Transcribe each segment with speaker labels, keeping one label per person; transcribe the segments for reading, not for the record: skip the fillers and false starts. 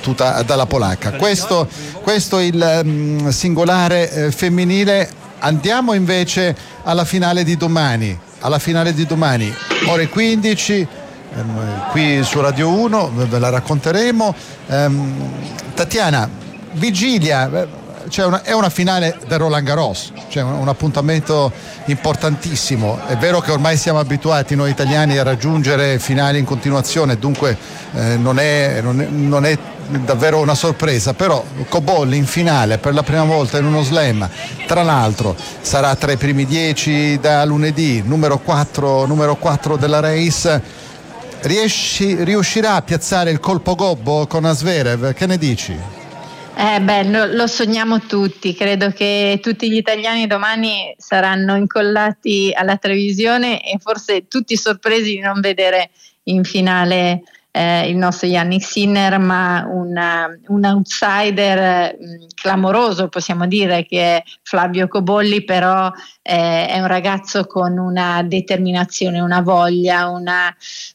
Speaker 1: battuta dalla polacca. Questo il singolare femminile. Andiamo invece alla finale di domani, ore 15, qui su Radio 1, ve la racconteremo. Tatiana, vigilia, è una finale del Roland Garros, cioè un appuntamento importantissimo. È vero che ormai siamo abituati noi italiani a raggiungere finali in continuazione, dunque non è davvero una sorpresa, però Cobolli in finale per la prima volta in uno slam, tra l'altro sarà tra i primi 10 da lunedì, numero 4 della race. Riuscirà a piazzare il colpo gobbo con Zverev? Che ne dici?
Speaker 2: Lo sogniamo tutti. Credo che tutti gli italiani domani saranno incollati alla televisione e forse tutti sorpresi di non vedere in finale il nostro Jannik Sinner, ma un outsider clamoroso, possiamo dire, che è Flavio Cobolli, però è un ragazzo con una determinazione, una voglia, una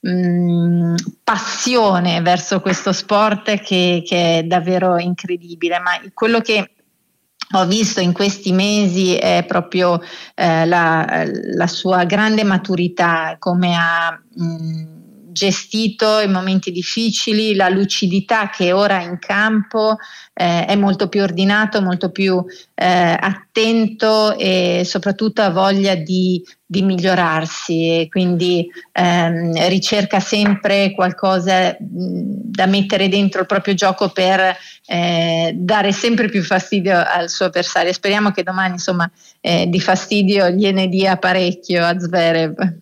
Speaker 2: passione verso questo sport che è davvero incredibile. Ma quello che ho visto in questi mesi è proprio la sua grande maturità, come ha gestito i momenti difficili, la lucidità che ora in campo, è molto più ordinato, molto più attento e soprattutto ha voglia di migliorarsi, e quindi ricerca sempre qualcosa da mettere dentro il proprio gioco per dare sempre più fastidio al suo avversario. Speriamo che domani di fastidio gliene dia parecchio a Zverev.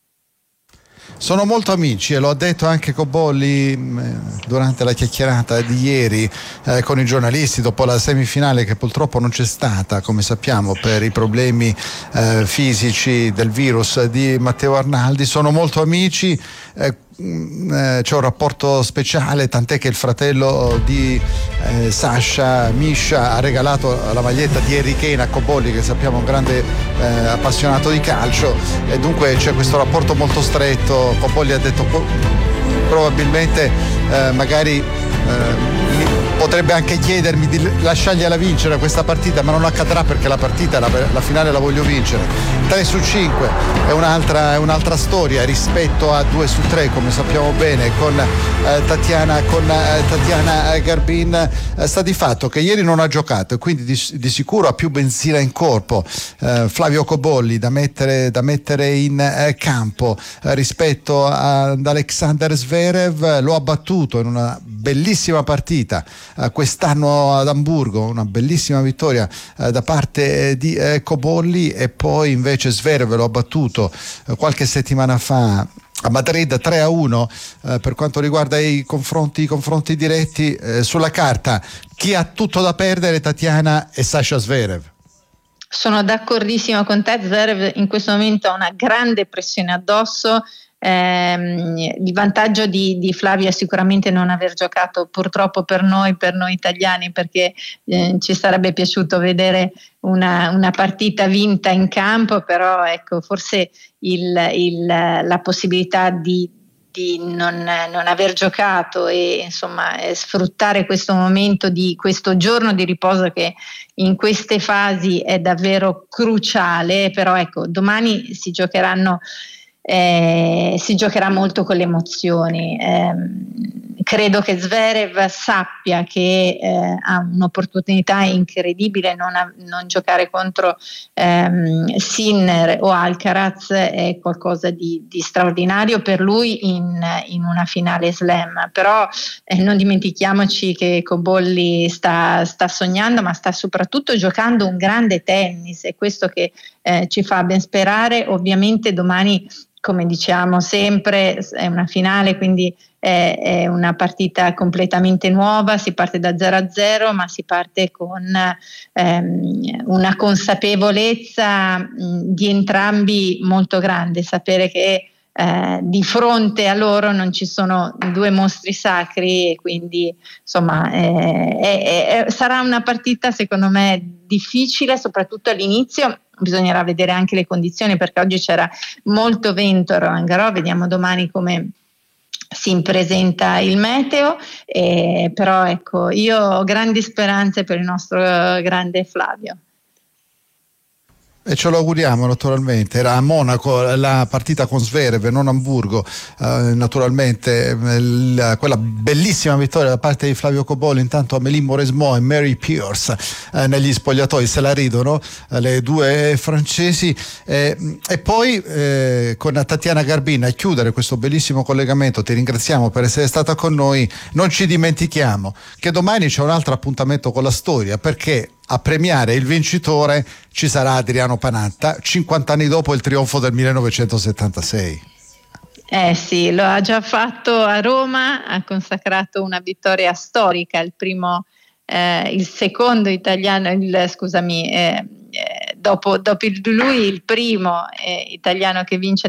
Speaker 1: Sono molto amici e lo ha detto anche Cobolli durante la chiacchierata di ieri con i giornalisti dopo la semifinale, che purtroppo non c'è stata, come sappiamo, per i problemi fisici del virus di Matteo Arnaldi. Sono molto amici, c'è un rapporto speciale, tant'è che il fratello di Sasha, Misha, ha regalato la maglietta di Harry Kane a Cobolli, che sappiamo è un grande appassionato di calcio, e dunque c'è questo rapporto molto stretto. Cobolli ha detto probabilmente magari potrebbe anche chiedermi di lasciargliela vincere questa partita, ma non accadrà, perché la partita, la finale la voglio vincere. 3-5 è un'altra storia rispetto a 2-3, come sappiamo bene, con Tatiana Garbin. Sta di fatto che ieri non ha giocato e quindi di sicuro ha più benzina in corpo Flavio Cobolli da mettere in campo rispetto ad Alexander Zverev. Lo ha battuto in una bellissima partita quest'anno ad Amburgo, una bellissima vittoria da parte di Cobolli, e poi invece Zverev lo ha battuto qualche settimana fa a Madrid 3-1. Per quanto riguarda i confronti diretti, sulla carta chi ha tutto da perdere, Tatiana, e Sasha Zverev.
Speaker 2: Sono d'accordissimo con te. Zverev in questo momento ha una grande pressione addosso. Il vantaggio di Flavio è sicuramente non aver giocato, purtroppo per noi italiani, perché ci sarebbe piaciuto vedere una partita vinta in campo, però ecco, forse la possibilità di non aver giocato e sfruttare questo momento, questo giorno di riposo che in queste fasi è davvero cruciale. Però ecco, domani si giocherà molto con le emozioni. Credo che Zverev sappia che ha un'opportunità incredibile. Non giocare contro Sinner o Alcaraz è qualcosa di straordinario per lui in una finale slam. Però non dimentichiamoci che Cobolli sta sognando, ma sta soprattutto giocando un grande tennis, e questo che ci fa ben sperare. Ovviamente domani, come diciamo sempre, è una finale, quindi è una partita completamente nuova. Si parte da 0-0, ma si parte con una consapevolezza di entrambi molto grande, sapere che di fronte a loro non ci sono due mostri sacri, e quindi sarà una partita secondo me difficile, soprattutto all'inizio. Bisognerà vedere anche le condizioni, perché oggi c'era molto vento a Roland Garros. Vediamo domani come si impresenta il meteo, però ecco, io ho grandi speranze per il nostro grande Flavio.
Speaker 1: E ce lo auguriamo naturalmente. Era a Monaco la partita con Zverev, non Amburgo, naturalmente quella bellissima vittoria da parte di Flavio Cobolli. Intanto Amélie Mauresmo e Mary Pierce negli spogliatoi se la ridono, le due francesi, e poi con Tatiana Garbin a chiudere questo bellissimo collegamento. Ti ringraziamo per essere stata con noi. Non ci dimentichiamo che domani c'è un altro appuntamento con la storia, perché a premiare il vincitore ci sarà Adriano Panatta, 50 anni dopo il trionfo del 1976.
Speaker 2: Sì, lo ha già fatto a Roma, ha consacrato una vittoria storica, il secondo italiano, dopo lui il primo italiano che vince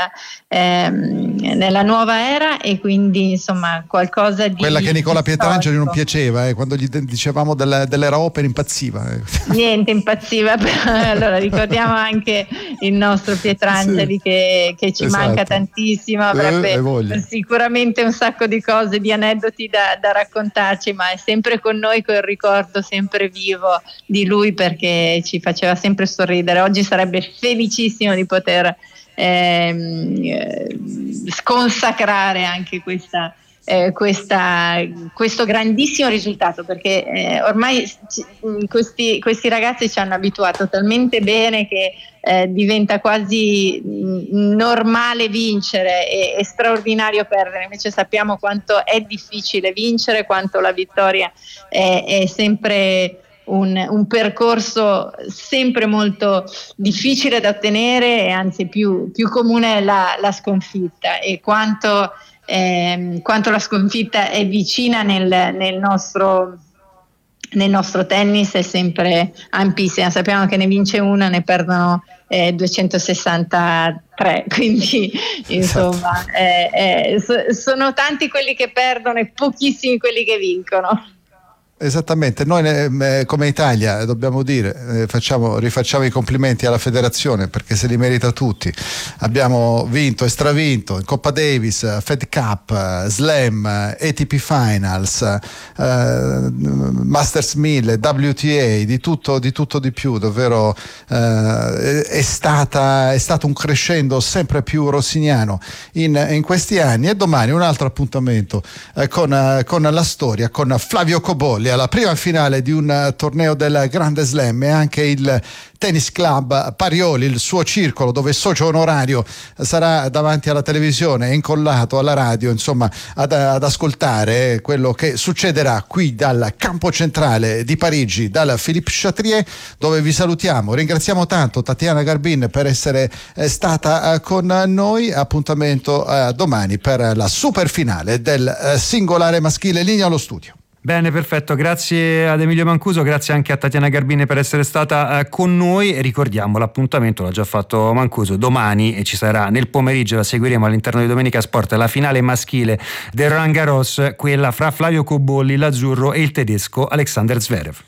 Speaker 2: nella nuova era, e quindi insomma qualcosa di
Speaker 1: quella che Nicola Pietrangeli non piaceva, quando gli dicevamo dell'era opera impazziva.
Speaker 2: Niente, impazziva. Allora ricordiamo anche il nostro Pietrangeli, sì, che ci manca tantissimo, avrebbe sicuramente un sacco di cose, di aneddoti da raccontarci, ma è sempre con noi, col ricordo sempre vivo di lui, perché ci faceva sempre sorridere. Oggi sarebbe felicissimo di poter sconsacrare anche questo grandissimo risultato, perché ormai questi ragazzi ci hanno abituato talmente bene che diventa quasi normale vincere e straordinario perdere. Invece sappiamo quanto è difficile vincere, quanto la vittoria è sempre un percorso sempre molto difficile da ottenere, e anzi più comune la sconfitta, e quanto la sconfitta è vicina nel nostro tennis è sempre ampissima. Sappiamo che ne vince una, ne perdono 263, quindi insomma sono tanti quelli che perdono e pochissimi quelli che vincono.
Speaker 1: Esattamente, noi come Italia dobbiamo dire, rifacciamo i complimenti alla federazione, perché se li merita tutti. Abbiamo vinto e stravinto in Coppa Davis, Fed Cup, Slam, ATP Finals, Masters 1000, WTA, di tutto di più. Davvero è stato un crescendo sempre più rossiniano in questi anni. E domani un altro appuntamento con la storia, con Flavio Cobolli alla prima finale di un torneo del Grande Slam, e anche il Tennis Club Parioli, il suo circolo, dove socio onorario sarà davanti alla televisione, incollato alla radio, insomma ad ascoltare quello che succederà qui dal campo centrale di Parigi, dal Philippe Chatrier, dove vi salutiamo. Ringraziamo tanto Tatiana Garbin per essere stata con noi. Appuntamento domani per la super finale del singolare maschile. Linea allo studio.
Speaker 3: Bene, perfetto, grazie ad Emilio Mancuso, grazie anche a Tatiana Garbin per essere stata con noi. Ricordiamo l'appuntamento, l'ha già fatto Mancuso, domani, e ci sarà nel pomeriggio, la seguiremo all'interno di Domenica Sport, la finale maschile del Roland Garros, quella fra Flavio Cobolli, l'azzurro, e il tedesco Alexander Zverev.